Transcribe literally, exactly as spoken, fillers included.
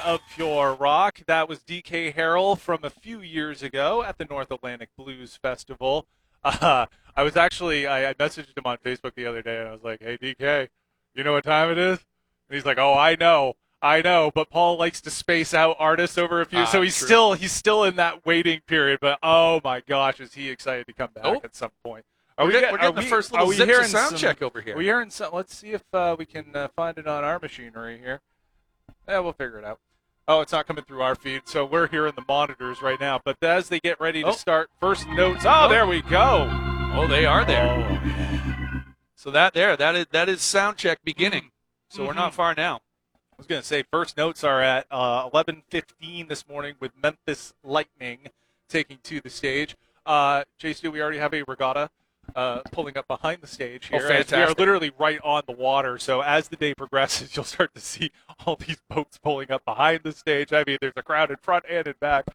of Pure Rock. That was D K Harrell from a few years ago at the North Atlantic Blues Festival. Uh, I was actually, I, I messaged him on Facebook the other day, and I was like, hey, D K, you know what time it is? And he's like, oh, I know. I know, but Paul likes to space out artists over a few, Ah, so he's true. still he's still in that waiting period. But oh my gosh, is he excited to come back Oh. at some point? We're, we get, get- we're getting are the we- first are little we zip to hearing sound some- check over here. Are we hearing some? Let's see if uh, we can uh, find it on our machinery here. Yeah, we'll figure it out. Oh, it's not coming through our feed, so we're hearing the monitors right now. But as they get ready to Oh. start, first notes. Oh, Oh. there we go. Oh, they are there. Oh. So that there, that is that is sound check beginning. So we're Mhm. not far now. I was going to say first notes are at uh, eleven fifteen this morning with Memphis Lightning taking to the stage. Uh, Chase, do we already have a regatta uh, pulling up behind the stage Oh, here? As we are fantastic. literally right on the water, so as the day progresses, you'll start to see all these boats pulling up behind the stage. I mean, there's a crowd in front and in back.